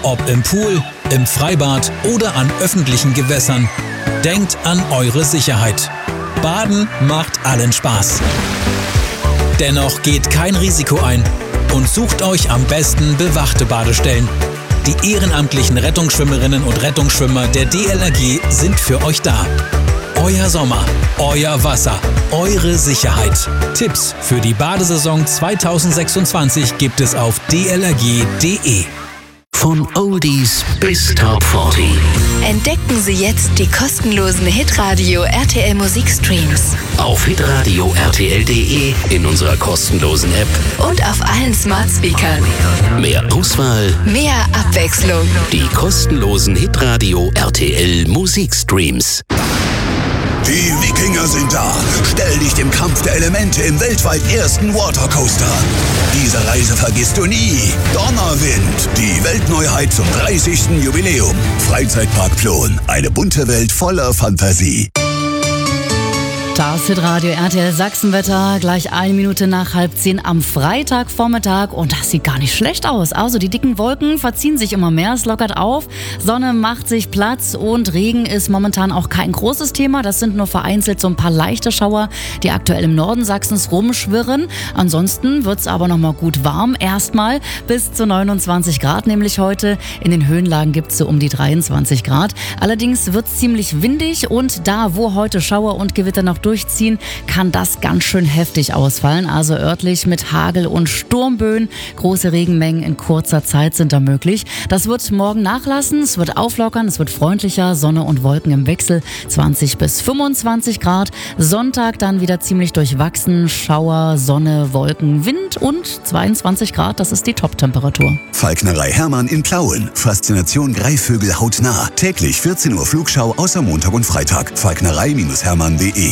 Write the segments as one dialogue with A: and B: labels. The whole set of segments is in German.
A: Ob im Pool, im Freibad oder an öffentlichen Gewässern, denkt an eure Sicherheit. Baden macht allen Spaß. Dennoch geht kein Risiko ein und sucht euch am besten bewachte Badestellen. Die ehrenamtlichen Rettungsschwimmerinnen und Rettungsschwimmer der DLRG sind für euch da. Euer Sommer, euer Wasser, eure Sicherheit. Tipps für die Badesaison 2026 gibt es auf dlrg.de.
B: Von Oldies bis Top 40.
C: Entdecken Sie jetzt die kostenlosen Hitradio RTL Musikstreams.
B: Auf hitradio rtl.de, in unserer kostenlosen App
C: und auf allen Smart Speakern.
B: Mehr Auswahl,
C: mehr Abwechslung.
B: Die kostenlosen Hitradio RTL Musikstreams.
D: Die Wikinger sind da. Stell dich dem Kampf der Elemente im weltweit ersten Watercoaster. Diese Reise vergisst du nie. Donnerwind, die Weltneuheit zum 30. Jubiläum. Freizeitpark Plon, eine bunte Welt voller Fantasie.
E: Das Hitradio RTL Sachsenwetter, gleich 1 Minute nach 9:30 am Freitagvormittag und das sieht gar nicht schlecht aus. Also die dicken Wolken verziehen sich immer mehr, es lockert auf, Sonne macht sich Platz und Regen ist momentan auch kein großes Thema. Das sind nur vereinzelt so ein paar leichte Schauer, die aktuell im Norden Sachsens rumschwirren. Ansonsten wird's aber nochmal gut warm, erstmal bis zu 29 Grad, nämlich heute. In den Höhenlagen gibt's so um die 23 Grad. Allerdings wird's ziemlich windig und da, wo heute Schauer und Gewitter noch durchziehen, kann das ganz schön heftig ausfallen. Also örtlich mit Hagel und Sturmböen. Große Regenmengen in kurzer Zeit sind da möglich. Das wird morgen nachlassen, es wird auflockern, es wird freundlicher, Sonne und Wolken im Wechsel, 20 bis 25 Grad. Sonntag dann wieder ziemlich durchwachsen, Schauer, Sonne, Wolken, Wind und 22 Grad, das ist die Top-Temperatur.
D: Falknerei Hermann in Plauen. Faszination Greifvögel hautnah. Täglich 14 Uhr Flugschau außer Montag und Freitag. Falknerei-hermann.de.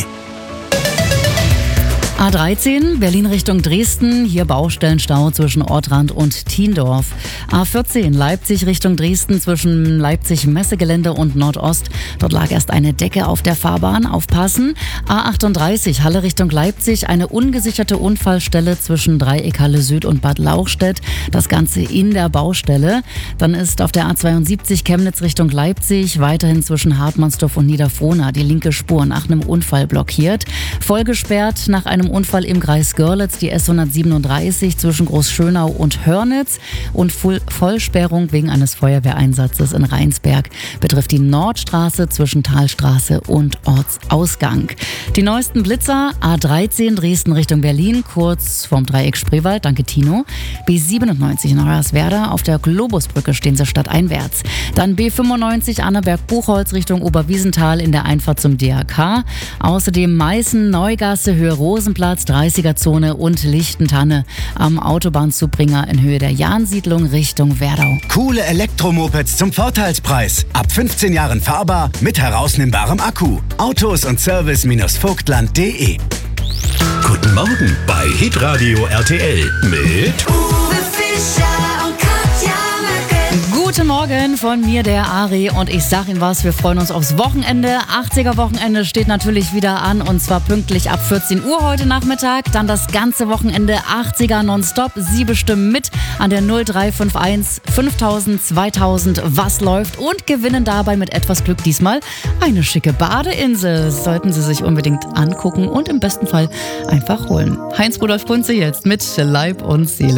E: A13, Berlin Richtung Dresden, hier Baustellenstau zwischen Ortrand und Thiendorf. A14, Leipzig Richtung Dresden zwischen Leipzig-Messegelände und Nordost. Dort lag erst eine Decke auf der Fahrbahn, aufpassen. A38, Halle Richtung Leipzig, eine ungesicherte Unfallstelle zwischen Dreieckhalle Süd und Bad Lauchstädt. Das Ganze in der Baustelle. Dann ist auf der A72 Chemnitz Richtung Leipzig, weiterhin zwischen Hartmannsdorf und Niederfrohna die linke Spur nach einem Unfall blockiert. Voll gesperrt nach einem Unfall im Kreis Görlitz, die S137 zwischen Großschönau und Hörnitz und Vollsperrung wegen eines Feuerwehreinsatzes in Rheinsberg betrifft die Nordstraße zwischen Talstraße und Ortsausgang. Die neuesten Blitzer, A13 Dresden Richtung Berlin, kurz vorm Dreieck Spreewald, danke Tino. B97 in Hoyerswerda, auf der Globusbrücke stehen sie stadteinwärts. Dann B95 Annaberg-Buchholz Richtung Oberwiesenthal in der Einfahrt zum DRK. Außerdem Meißen, Neugasse, Höhe Rosenplatz, 30er-Zone und Lichtentanne am Autobahnzubringer in Höhe der Jahnsiedlung Richtung Werdau.
F: Coole Elektromopeds zum Vorteilspreis. Ab 15 Jahren fahrbar mit herausnehmbarem Akku. Autos und Service-vogtland.de.
B: Guten Morgen bei Hitradio RTL mit
C: Uwe Fischer und Katja Möcke.
E: Guten Morgen von mir, der Ari, und ich sag Ihnen was, wir freuen uns aufs Wochenende. 80er-Wochenende steht natürlich wieder an und zwar pünktlich ab 14 Uhr heute Nachmittag. Dann das ganze Wochenende 80er nonstop. Sie bestimmen mit an der 0351 5000 2000, was läuft und gewinnen dabei mit etwas Glück diesmal eine schicke Badeinsel. Das sollten Sie sich unbedingt angucken und im besten Fall einfach holen. Heinz Rudolf Kunze jetzt mit Leib und Seele.